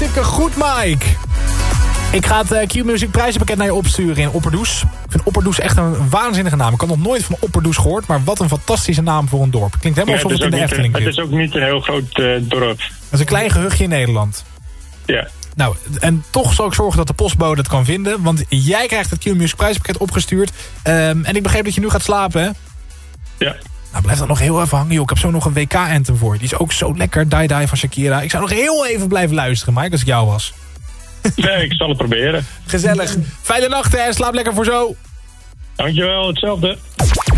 Hartstikke goed, Mike. Ik ga het Q-Music prijzenpakket naar je opsturen in Opperdoes. Ik vind Opperdoes echt een waanzinnige naam. Ik had nog nooit van Opperdoes gehoord, maar wat een fantastische naam voor een dorp. Klinkt helemaal alsof het in de Efteling zit. Het is ook niet een heel groot dorp. Dat is een klein gehuchtje in Nederland. Ja. Nou, en toch zal ik zorgen dat de postbode het kan vinden. Want jij krijgt het Q-Music prijzenpakket opgestuurd. En ik begreep dat je nu gaat slapen, hè? Ja. Nou, blijf dan nog heel even hangen, joh. Ik heb zo nog een WK-anthem voor je. Die is ook zo lekker, Die Die van Shakira. Ik zou nog heel even blijven luisteren, Mike, als ik jou was. Nee, ik zal het proberen. Gezellig. Fijne nacht, hè. Slaap lekker voor zo. Dankjewel, hetzelfde.